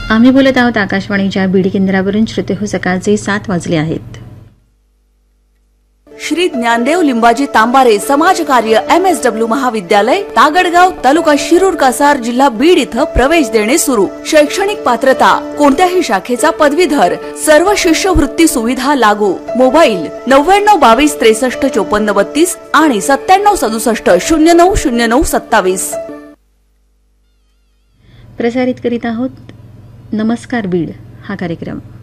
आम्ही बोलत आहोत आकाशवाणीच्या बीड केंद्रावरून. श्रोते हो, सकाळचे 7 वाजले आहेत. श्री ज्ञानदेव लिंबाजी तांबारे समाज कार्य MSW महाविद्यालय तागडगाव तालुका शिरूर कासार जिल्हा बीड इथं प्रवेश देणे सुरू. शैक्षणिक पात्रता कोणत्याही शाखेचा पदवीधर. सर्व शिष्यवृत्ती सुविधा लागू. मोबाईल 9922 63 54 32 आणि 9767 09 09 27. प्रसारित करीत आहोत नमस्कार बीड हा कार्यक्रम.